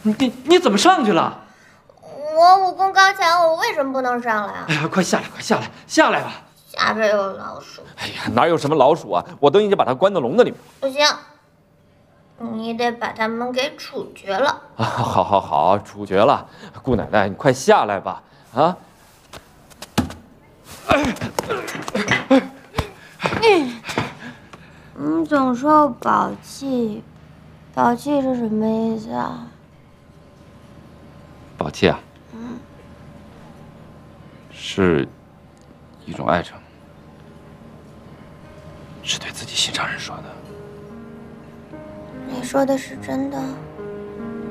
你怎么上去了？ 我武功刚强，我为什么不能上来啊？ 哎呀，快下来，快下来，下来吧！ 下边有老鼠。 哎呀，哪有什么老鼠啊？我都已经把它关到笼子里面。 不行，你得把它们给处决了。 啊，好，好，好，处决了。姑奶奶，你快下来吧！啊！ 你总说宝气，宝气是什么意思啊？ 宝气啊，是一种爱称，是对自己心上人说的。 你说的是真的？